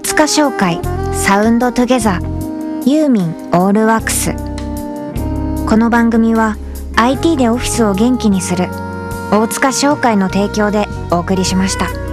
塚商会サウンドトゥゲザーユーミンオールワックス。この番組は IT でオフィスを元気にする大塚商会の提供でお送りしました。